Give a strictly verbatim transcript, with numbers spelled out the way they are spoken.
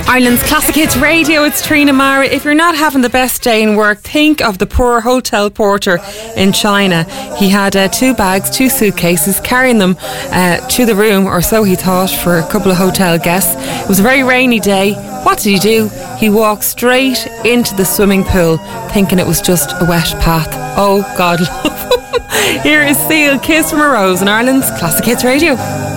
Ireland's Classic Hits Radio, it's Trina Mara. If you're not having the best day in work, think of the poor hotel porter in China. He had uh, two bags, two suitcases, carrying them uh, to the room, or so he thought, for a couple of hotel guests. It was a very rainy day. What did he do? He walked straight into the swimming pool, thinking it was just a wet path. Oh, God love him. Here is Seal, Kiss from a Rose on Ireland's Classic Hits Radio.